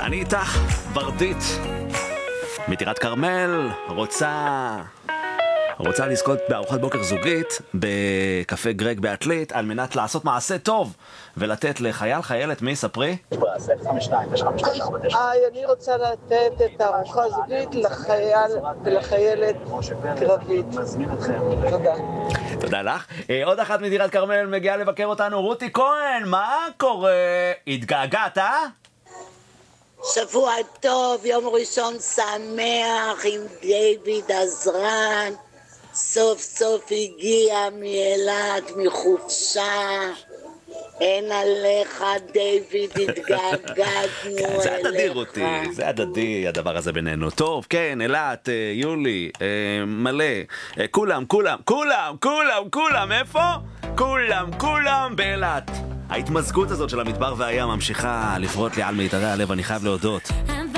אני איתך, ורדית מטירת כרמל, רוצה לזכות בארוחת בוקר זוגית בקפה גרג בעתלית על מנת לעשות מעשה טוב ולתת לחייל חיילת. מי ספרי? אני רוצה לתת את הארוחה הזוגית לחייל ולחיילת קרבית. תודה. תודה לך. עוד אחת מטירת כרמל מגיעה לבקר אותנו, רותי כהן. מה קורה? התגעגעת, אה? שבוע טוב, יום ראשון שמח עם דיוויד עזרן. סוף סוף הגיע מאילת מחופשה. אין עליך דיוויד, התגעגענו זה הדדי אליך. רותי, זה הדדי הדבר הזה בינינו. טוב, כן, אילת, יולי, מלא, כולם, איפה? כולם באילת. ההתמזגות הזאת של המדבר והים ממשיכה לפרוט לי על מיתרי הלב, אני חייב להודות.